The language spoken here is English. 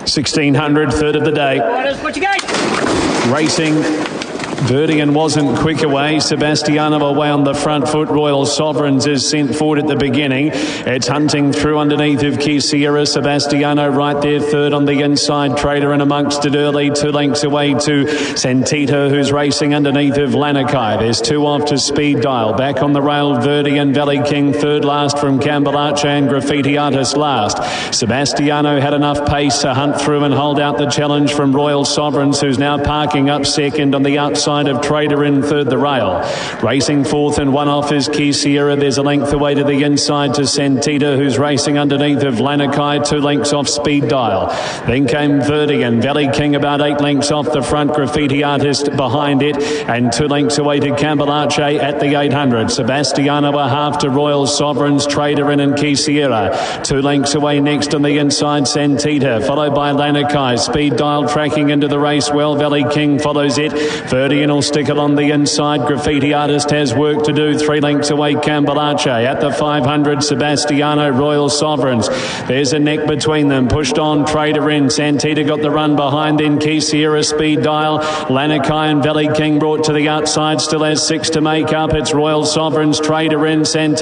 1600, third of the day. What you got? Racing. Verdigan wasn't quick away. Sebastiano away on the front foot. Royal Sovereigns is sent forward at the beginning. It's hunting through underneath of Key Sierra. Sebastiano right there, third on the inside. Trader in amongst it early. 2 lengths away to Santita, who's racing underneath of Lanakai. There's 2 off to Speed Dial. Back on the rail, Verdigan, Valley King third last from Campbell-Archer, and Graffiti Artist last. Sebastiano had enough pace to hunt through and hold out the challenge from Royal Sovereigns, who's now parking up second on the outside of Trader in third the rail. Racing fourth and 1 off is Key Sierra. There's a length away to the inside to Santita, who's racing underneath of Lanakai. 2 lengths off Speed Dial. Then came Verdigan. Valley King about 8 lengths off the front. Graffiti Artist behind it, and 2 lengths away to Campbell-Archer at the 800. Sebastiano a half to Royal Sovereigns. Trader in and Key Sierra. 2 lengths away next on the inside Santita, followed by Lanakai. Speed Dial tracking into the race well. Valley King follows it. Verdigan will stick it on the inside. Graffiti Artist has work to do. 3 lengths away Campbell-Archer. At the 500, Sebastiano, Royal Sovereigns. There's a neck between them. Pushed on, Trader in. Santita got the run behind in. Key Sierra, Speed Dial. Lanakai and Valley King brought to the outside. Still has 6 to make up. It's Royal Sovereigns, Trader in. Santita